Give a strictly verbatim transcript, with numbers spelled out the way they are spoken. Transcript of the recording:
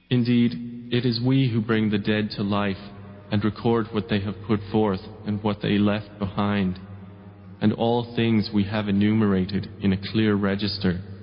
Indeed, it is we who bring the dead to life and record what they have put forth and what they left behind, and all things we have enumerated in a clear register.